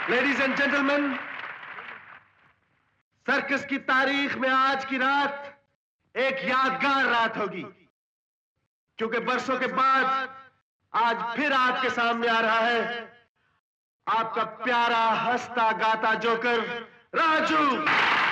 Ladies and gentleman, circus की तारीख में आज की रात एक यादगार रात होगी, क्योंकि बरसों के बाद आज फिर आपके सामने आ रहा है आपका प्यारा हंसता गाता जोकर राजू।